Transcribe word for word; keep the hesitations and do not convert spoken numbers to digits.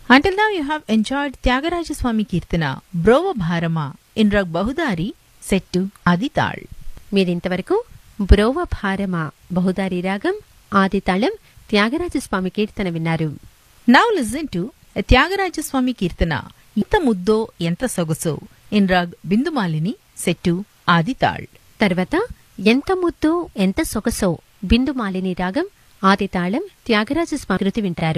Until now you have enjoyed Tyagaraja Swami Kirtana Brova Bharama in Rag Bahudari set to Adital. మీరింతవరకు బ్రోవ భారమ బహుదారి రాగం ఆదితాళం త్యాగరాజ స్వామి కీర్తన విన్నారు. Now listen to a Tyagaraja Swami Kirtana Inta Muddo Enta Sogoso in Rag Bindumalini set to Adital. తర్వాత ఎంత ముద్దో ఎంత సొగసో బిందుమాలిని రాగం ఆదితాళం త్యాగరాజ స్వామి కృతి వింటారు.